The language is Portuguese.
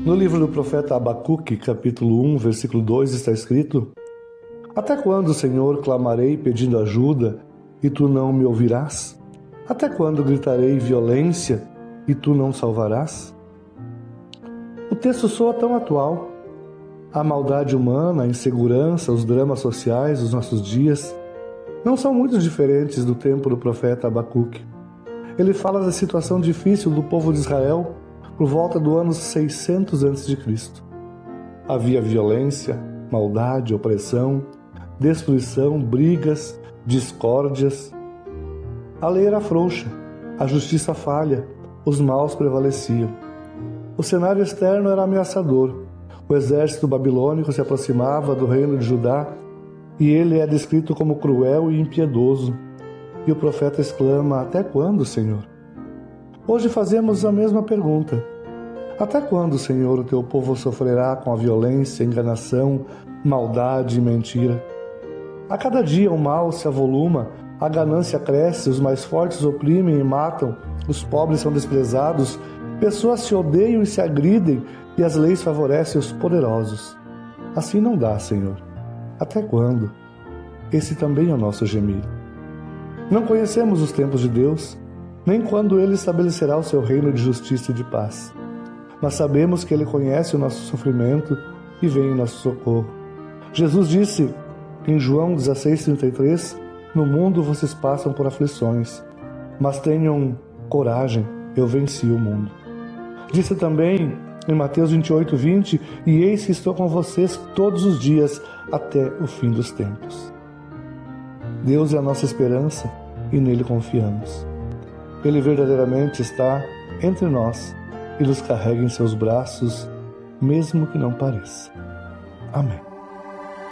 No livro do profeta Abacuque, capítulo 1, versículo 2, está escrito: Até quando, Senhor, clamarei pedindo ajuda, e tu não me ouvirás? Até quando gritarei violência, e tu não salvarás? O texto soa tão atual. A maldade humana, a insegurança, os dramas sociais dos nossos dias não são muito diferentes do tempo do profeta Abacuque. Ele fala da situação difícil do povo de Israel por volta do ano 600 a.C. Havia violência, maldade, opressão, destruição, brigas, discórdias. A lei era frouxa, a justiça falha, os maus prevaleciam. O cenário externo era ameaçador. O exército babilônico se aproximava do reino de Judá e ele é descrito como cruel e impiedoso. E o profeta exclama: Até quando, Senhor? Hoje fazemos a mesma pergunta. Até quando, Senhor, o teu povo sofrerá com a violência, enganação, maldade e mentira? A cada dia o mal se avoluma, a ganância cresce, os mais fortes oprimem e matam, os pobres são desprezados, pessoas se odeiam e se agridem, e as leis favorecem os poderosos. Assim não dá, Senhor. Até quando? Esse também é o nosso gemido. Não conhecemos os tempos de Deus, nem quando Ele estabelecerá o seu reino de justiça e de paz. Mas sabemos que Ele conhece o nosso sofrimento e vem em nosso socorro. Jesus disse em João 16,33, No mundo vocês passam por aflições, mas tenham coragem, eu venci o mundo. Disse também em Mateus 28,20, E eis que estou com vocês todos os dias até o fim dos tempos. Deus é a nossa esperança e nele confiamos. Ele verdadeiramente está entre nós e nos carrega em seus braços, mesmo que não pareça. Amém.